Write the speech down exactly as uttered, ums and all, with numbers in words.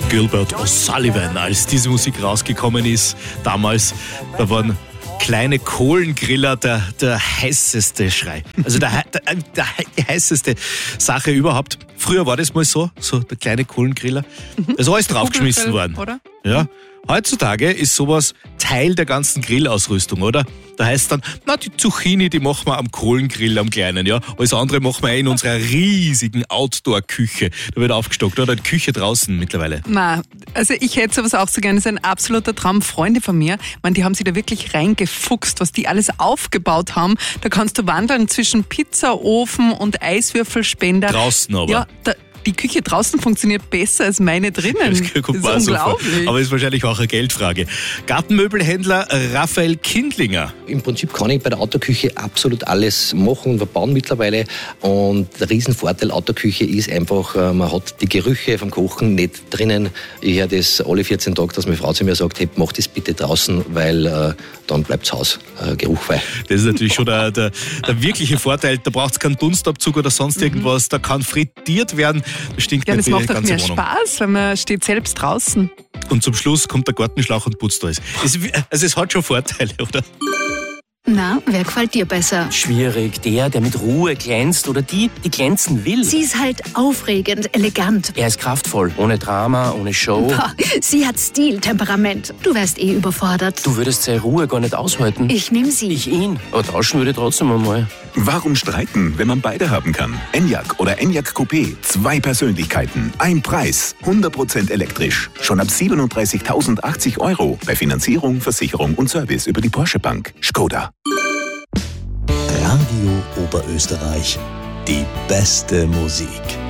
Gilbert O'Sullivan, als diese Musik rausgekommen ist, damals, da waren kleine Kohlengriller der, der heißeste Schrei. Also der, der, der, die heißeste Sache überhaupt. Früher war das mal so, so der kleine Kohlengriller. Da ist alles draufgeschmissen worden. Oder? Ja. Heutzutage ist sowas Teil der ganzen Grillausrüstung, oder? Da heißt dann, na, die Zucchini, die machen wir am Kohlengrill, am kleinen, ja. Alles andere machen wir in unserer riesigen Outdoor-Küche. Da wird aufgestockt, oder? Die Küche draußen mittlerweile. Na, also ich hätte sowas auch so gerne. Das ist ein absoluter Traum. Freunde von mir, man, die haben sich da wirklich reingefuchst, was die alles aufgebaut haben. Da kannst du wandern zwischen Pizzaofen und Eiswürfelspender. Draußen aber. Ja, da, die Küche draußen funktioniert besser als meine drinnen. Das, das ist unglaublich. So, aber ist wahrscheinlich auch eine Geldfrage. Gartenmöbelhändler Raphael Kindlinger. Im Prinzip kann ich bei der Autoküche absolut alles machen. Wir bauen mittlerweile. Und der Riesenvorteil Autoküche ist einfach, man hat die Gerüche vom Kochen nicht drinnen. Ich höre das alle vierzehn Tage, dass meine Frau zu mir sagt, hey, mach das bitte draußen, weil äh, dann bleibt das Haus äh, geruchfrei. Das ist natürlich schon der, der, der wirkliche Vorteil. Da braucht es keinen Dunstabzug oder sonst irgendwas. Mhm. Da kann frittiert werden. Das stinkt ja, nicht das macht die auch ganze mehr Wohnung. Spaß, weil man steht selbst draußen. Und zum Schluss kommt der Gartenschlauch und putzt alles. Es, also es hat schon Vorteile, oder? Na, wer gefällt dir besser? Schwierig. Der, der mit Ruhe glänzt oder die, die glänzen will. Sie ist halt aufregend, elegant. Er ist kraftvoll, ohne Drama, ohne Show. Boah, sie hat Stil, Temperament. Du wärst eh überfordert. Du würdest seine Ruhe gar nicht aushalten. Ich nehm sie. Ich ihn. Aber tauschen würde ich trotzdem einmal. Warum streiten, wenn man beide haben kann? Enyaq oder Enyaq Coupé. Zwei Persönlichkeiten, ein Preis. hundert Prozent elektrisch. Schon ab siebenunddreißigtausendachtzig Euro. Bei Finanzierung, Versicherung und Service über die Porsche Bank. Skoda. Radio Oberösterreich. Die beste Musik.